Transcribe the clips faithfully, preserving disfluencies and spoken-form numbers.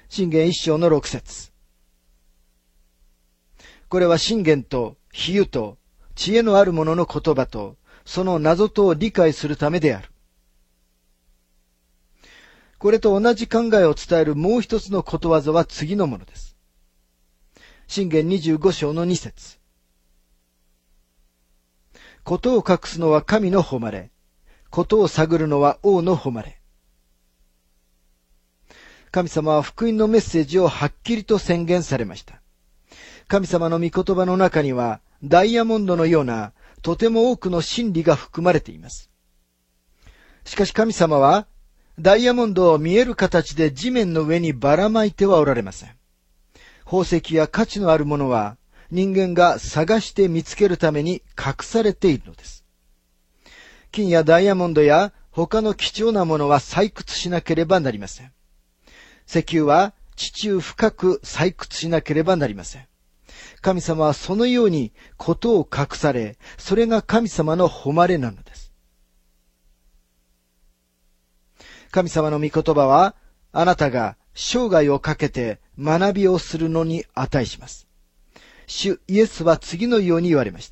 箴言一章の六節。これは箴言と比喩と知恵のある者の言葉とその謎とを理解するためである。これと同じ考えを伝えるもう一つのことわざは次のものです。箴言にじゅうご章のに節。ことを隠すのは神の誉れ、ことを探るのは王の誉れ。神様は福音のメッセージをはっきりと宣言されました。神様の御言葉の中にはダイヤモンドのようなとても多くの真理が含まれています。しかし神様はダイヤモンドを見える形で地面の上にばらまいてはおられません。宝石や価値のあるものは人間が探して見つけるために隠されているのです。金やダイヤモンドや他の貴重なものは採掘しなければなりません。石油は地中深く採掘しなければなりません。神様はそのようにことを隠され、それが神様の誉れなのです。神様の御言葉は、あなたが生涯をかけて学びをするのに値します。主イエスは次のように言われました。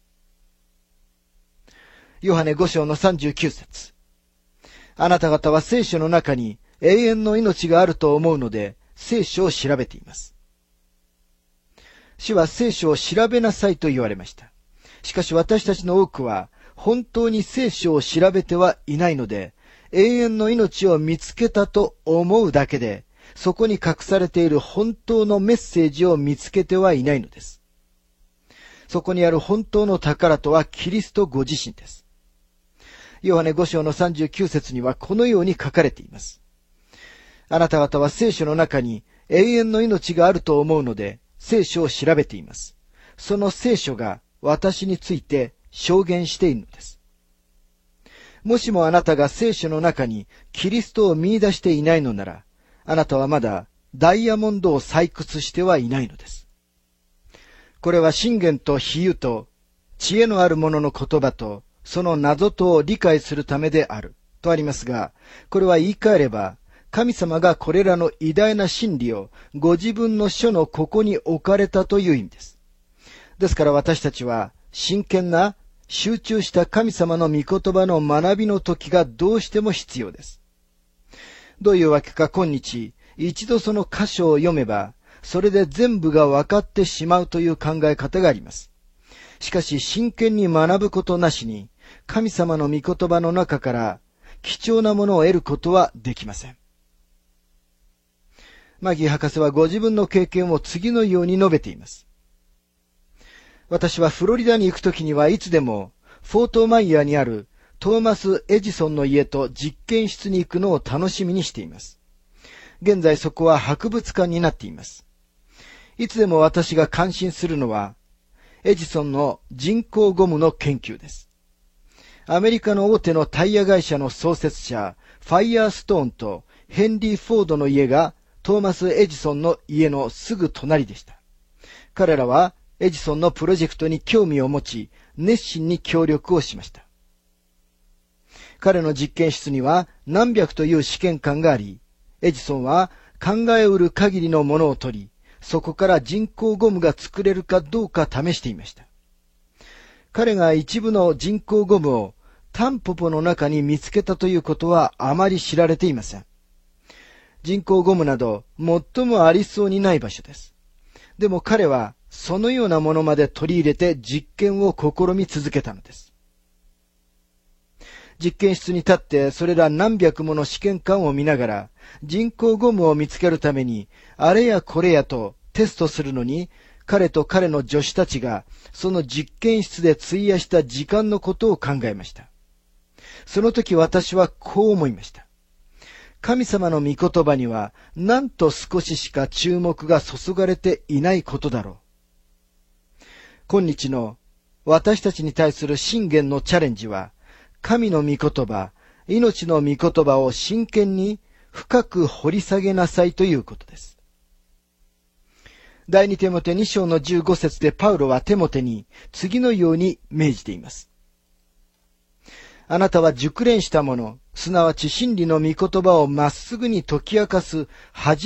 ヨハネご章のさんじゅうきゅう節。あなた方は聖書の中に永遠の命があると思うので、聖書を調べています。主は聖書を調べなさいと言われました。しかし私たちの多くは、本当に聖書を調べてはいないので、永遠の命を見つけたと思うだけで、そこに隠されている本当のメッセージを見つけてはいないのです。そこにある本当の宝とはキリストご自身です。ヨハネご章のさんじゅうきゅう節にはこのように書かれています。あなた方は聖書の中に永遠の命があると思うので、聖書を調べています。その聖書が私について証言しているのです。もしもあなたが聖書の中にキリストを見出していないのなら、あなたはまだダイヤモンドを採掘してはいないのです。これは箴言と比喩と知恵のある者の言葉とその謎とを理解するためであるとありますが、これは言い換えれば、神様がこれらの偉大な真理をご自分の書のここに置かれたという意味です。ですから私たちは真剣な集中した神様の御言葉の学びの時がどうしても必要です。どういうわけか今日、一度その箇所を読めば、それで全部が分かってしまうという考え方があります。しかし真剣に学ぶことなしに、神様の御言葉の中から貴重なものを得ることはできません。マギー博士はご自分の経験を次のように述べています。私はフロリダに行くときにはいつでもフォートマイヤーにあるトーマス・エジソンの家と実験室に行くのを楽しみにしています。現在そこは博物館になっています。いつでも私が関心するのはエジソンの人工ゴムの研究です。アメリカの大手のタイヤ会社の創設者ファイヤーストーンとヘンリー・フォードの家がトーマス・エジソンの家のすぐ隣でした。彼らはエジソンのプロジェクトに興味を持ち、熱心に協力をしました。彼の実験室には何百という試験管があり、エジソンは考えうる限りのものを取り、そこから人工ゴムが作れるかどうか試していました。彼が一部の人工ゴムをタンポポの中に見つけたということはあまり知られていません。人工ゴムなど最もありそうにない場所です。でも彼はそのようなものまで取り入れて実験を試み続けたのです。実験室に立ってそれら何百もの試験管を見ながら人工ゴムを見つけるためにあれやこれやとテストするのに彼と彼の助手たちがその実験室で費やした時間のことを考えました。その時私はこう思いました。神様の御言葉にはなんと少ししか注目が注がれていないことだろう。今日の私たちに対する信玄のチャレンジは、神の御言葉、命の御言葉を真剣に深く掘り下げなさいということです。第二テモテに章のじゅうご節でパウロはテモテに次のように命じています。あなたは熟練したもの、すなわち真理の御言葉をまっすぐに解き明かす恥